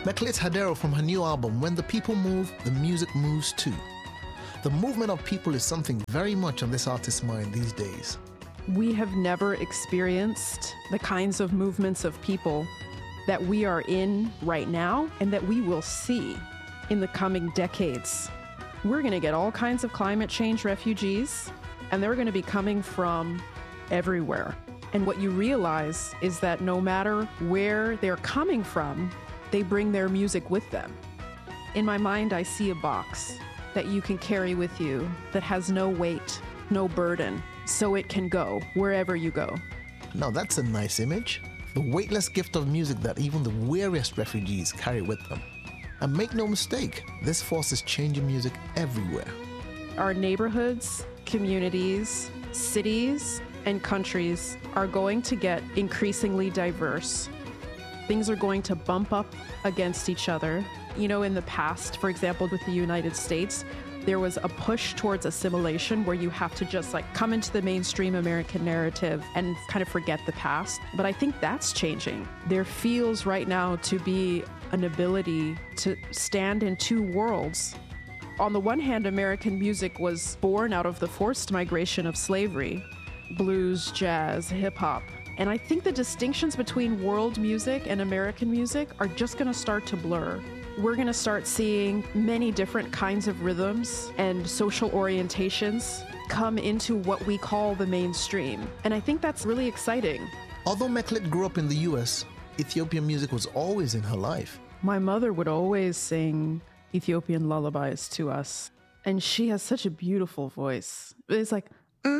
Meklit Hadero from her new album, When the People Move, the Music Moves Too. The movement of people is something very much on this artist's mind these days. We have never experienced the kinds of movements of people that we are in right now and that we will see in the coming decades. We're going to get all kinds of climate change refugees, and they're going to be coming from everywhere. And what you realize is that no matter where they're coming from, they bring their music with them. In my mind, I see a box that you can carry with you that has no weight, no burden, so it can go wherever you go. Now that's a nice image. The weightless gift of music that even the weariest refugees carry with them. And make no mistake, this force is changing music everywhere. Our neighborhoods, communities, cities, and countries are going to get increasingly diverse. Things are going to bump up against each other. You know, in the past, for example, with the United States, there was a push towards assimilation where you have to just like come into the mainstream American narrative and kind of forget the past. But I think that's changing. There feels right now to be an ability to stand in two worlds. On the one hand, American music was born out of the forced migration of slavery, blues, jazz, hip hop. And I think the distinctions between world music and American music are just going to start to blur. We're going to start seeing many different kinds of rhythms and social orientations come into what we call the mainstream. And I think that's really exciting. Although Meklit grew up in the US, Ethiopian music was always in her life. My mother would always sing Ethiopian lullabies to us. And she has such a beautiful voice. It's like,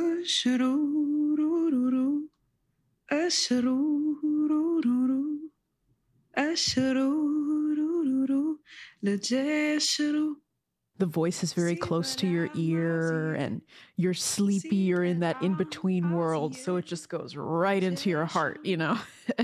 Ashurururu, Ashurururu, Ashurururu. The voice is very close to your ear and you're sleepy, you're in that in-between world, so it just goes right into your heart, you know?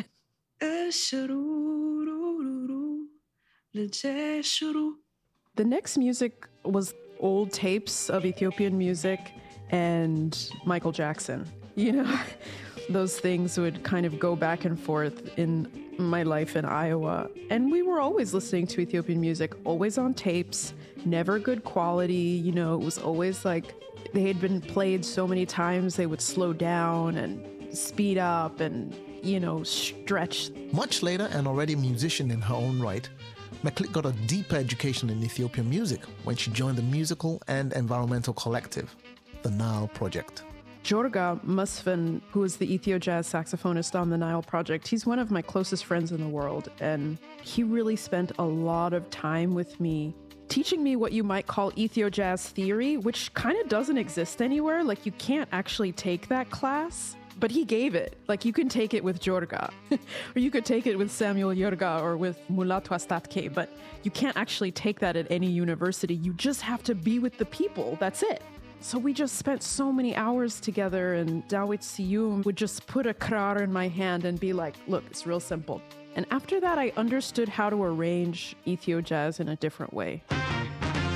The next music was old tapes of Ethiopian music and Michael Jackson. You know, those things would kind of go back and forth in my life in Iowa. And we were always listening to Ethiopian music, always on tapes, never good quality. You know, it was always like they had been played so many times, they would slow down and speed up and, you know, stretch. Much later, and already a musician in her own right, Meklit got a deeper education in Ethiopian music when she joined the musical and environmental collective, the Nile Project. Jorga Musfin, who is the Ethio Jazz saxophonist on the Nile Project, he's one of my closest friends in the world, and he really spent a lot of time with me teaching me what you might call Ethio Jazz theory, which kind of doesn't exist anywhere. Like, you can't actually take that class, but he gave it. Like, you can take it with Jorga, or you could take it with Samuel Jorga or with Mulatu Astatke, but you can't actually take that at any university. You just have to be with the people. That's it. So we just spent so many hours together, and Dawit Siyum would just put a krar in my hand and be like, look, it's real simple. And after that, I understood how to arrange Ethio Jazz in a different way.